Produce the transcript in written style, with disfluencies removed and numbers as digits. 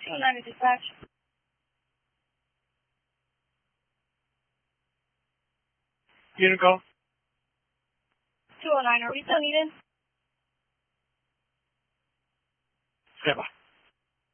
209 to dispatch. unit call. 209, are we still needed? Stand by.